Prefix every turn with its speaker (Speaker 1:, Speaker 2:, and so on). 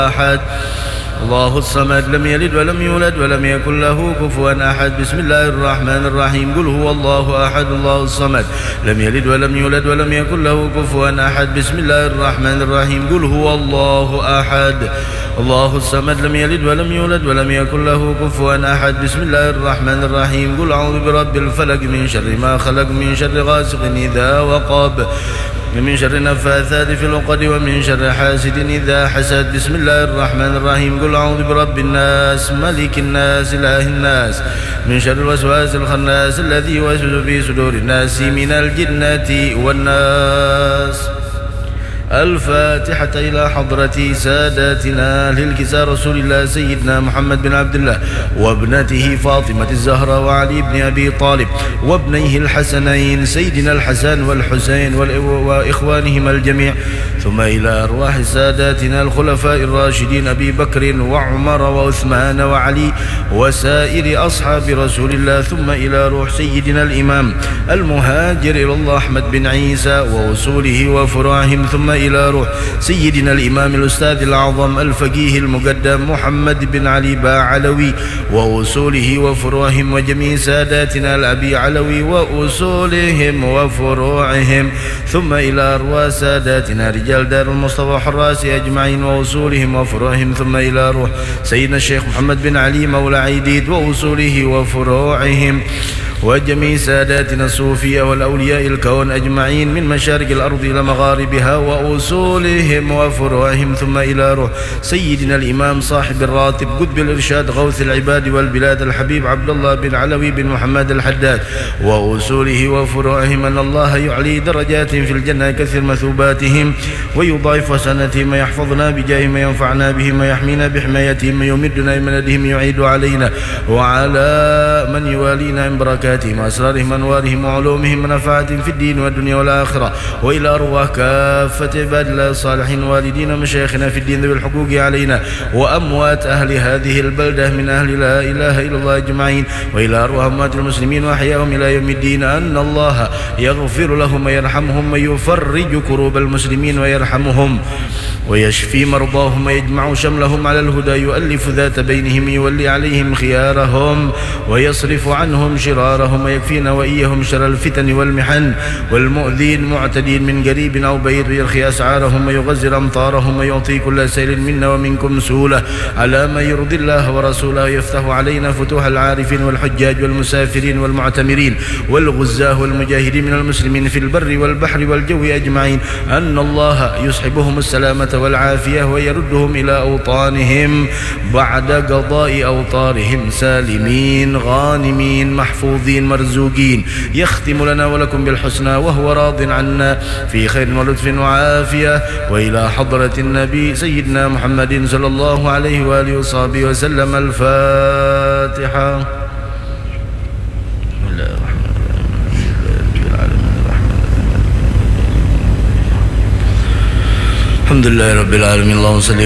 Speaker 1: أحد الله الصمد لم يلد ولم يولد ولم يكن له كفوا أحد. بسم الله الرحمن الرحيم. قل هو الله أحد الله الصمد لم يلد ولم يولد ولم يكن له كفوا أحد. بسم الله الرحمن الرحيم. قل هو الله أحد الله الصمد لم يلد ولم يولد ولم يكن له كفوا أحد. بسم الله الرحمن الرحيم. قل أعوذ برب الفلق من شر ما خلق من شر غاسق إذا وقب من شر النفاثات في العقد ومن شر حاسد إذا حسد. بسم الله الرحمن الرحيم. قل أعوذ برب الناس ملك الناس إله الناس من شر الوسواس الخناس الذي يوسوس في صدور الناس من الجنة والناس. الفاتحة إلى حضرة ساداتنا للكساء رسول الله سيدنا محمد بن عبد الله وابنته فاطمة الزهراء وعلي بن أبي طالب وابنيه الحسنين سيدنا الحسن والحسين وإخوانهما الجميع، ثم إلى أرواح ساداتنا الخلفاء الراشدين أبي بكر وعمر وعثمان وعلي وسائر أصحاب رسول الله، ثم إلى روح سيدنا الإمام المهاجر إلى الله أحمد بن عيسى ووصوله وفروعهم، ثم إلى روح سيدنا الإمام الأستاذ الأعظم الفقيه المقدم محمد بن علي باعلوي وأصوله وفروعهم، وجميع ساداتنا الأبي علوي وأصولهم وفروعهم، ثم إلى أرواح ساداتنا رجال دار المصطفى حراس أجمعين وأصولهم وفروعهم، ثم إلى روح سيدنا الشيخ محمد بن علي مولى عيديد وأصوله وفروعهم، وجميع ساداتنا الصوفية والأولياء الكون أجمعين من مشارق الأرض إلى مغاربها وأصولهم وفروعهم، ثم إلى روح سيدنا الإمام صاحب الراتب قطب الإرشاد غوث العباد والبلاد الحبيب عبد الله بن علوي بن محمد الحداد وأصوله وفروعهم، أن الله يعلي درجاتهم في الجنة كثير مثوباتهم ويضاعف حسناتهم ويحفظنا بجاههم وينفعنا بهم ويحمينا بحمايتهم ويمدنا بمددهم يعيد علينا وعلى من يوالينا من بركاتهم وأسرارهم وأنوارهم وعلومهم ونفعاتهم في الدين والدنيا والآخرة، وإلى أرواح كافة عباد الله الصالحين والدينا ومشايخنا في الدين ذوي الحقوق علينا وأموات أهل هذه البلدة من أهل لا إله إلا الله أجمعين، وإلى أرواح أموات المسلمين وأحياهم إلى يوم الدين، أن الله يغفر لهم ويرحمهم ويفرج كروب المسلمين ويرحمهم ويشفي مرضاهم ويجمع شملهم على الهدى، يؤلف ذات بينهم يولي عليهم خيارهم ويصرف عنهم شرارهم ويكفينا وإياهم شر الفتن والمحن والمؤذين معتدين من قريب أو بعيد، ويرخي أسعارهم ويغزر أمطارهم ويعطي كل سيل منا ومنكم سهولة على ما يرضي الله ورسوله، ويفتح علينا فتوح العارفين والحجاج والمسافرين والمعتمرين والغزاه والمجاهدين من المسلمين في البر والبحر والجو أجمعين، أن الله يصحبهم السلامة والعافية ويردهم إلى أوطانهم بعد قضاء أوطارهم سالمين غانمين محفوظين مرزوقين، يختم لنا ولكم بالحسنى وهو راض عنا في خير ولطف وعافية، وإلى حضرة النبي سيدنا محمد صلى الله عليه وآله وصحبه وسلم. الفاتحة. الحمد لله رب العالمين. اللهم صل